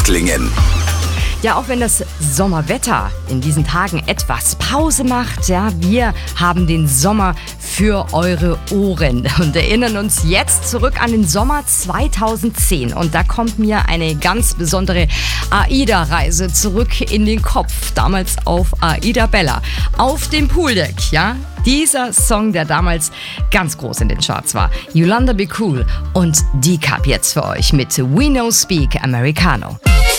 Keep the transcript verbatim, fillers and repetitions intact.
klingen. Ja, auch wenn das Sommerwetter in diesen Tagen etwas Pause macht, ja, wir haben den Sommer für eure Ohren und erinnern uns jetzt zurück an den Sommer zweitausendzehn. Und da kommt mir eine ganz besondere AIDA-Reise zurück in den Kopf, damals auf AIDA Bella, auf dem Pooldeck, ja. Dieser Song, der damals ganz groß in den Charts war. Yolanda Be Cool und D-Cup jetzt für euch mit We No Speak Americano.